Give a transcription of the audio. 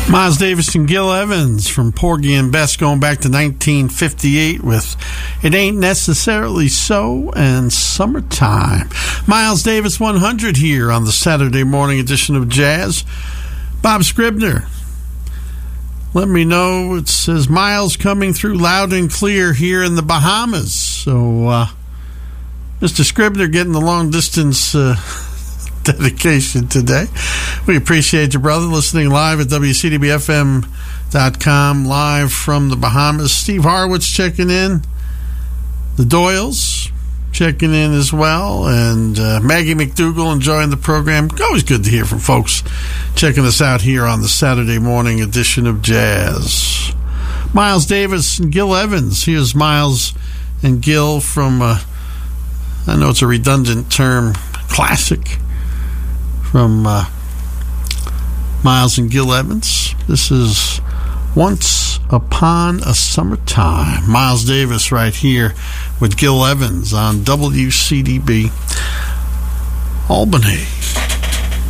Miles Davis and Gil Evans from Porgy and Bess going back to 1958 with It Ain't Necessarily So and Summertime. Miles Davis 100 here on the Saturday morning edition of Jazz. Bob Scribner, let me know. It says Miles coming through loud and clear here in the Bahamas. So, Mr. Scribner getting the long distance dedication today. We appreciate you, brother, listening live at WCDBFM.com, live from the Bahamas. Steve Harwitz checking in. The Doyles checking in as well. And Maggie McDougall enjoying the program. Always good to hear from folks checking us out here on the Saturday morning edition of Jazz. Miles Davis and Gil Evans. Here's Miles and Gil from, I know it's a redundant term, classic from Miles and Gil Evans. This is Once Upon a Summertime. Miles Davis right here with Gil Evans on WCDB Albany.